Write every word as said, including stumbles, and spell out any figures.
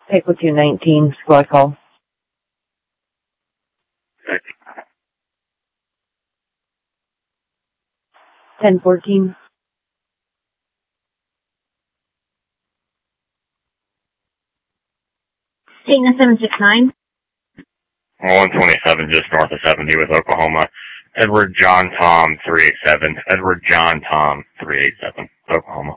Pickle two nineteen, squad call. ten fourteen. Dana seven six nine. one twenty-seven, just north of seventy with Oklahoma. Edward John Tom three eight seven. Edward John Tom three eight seven, Oklahoma.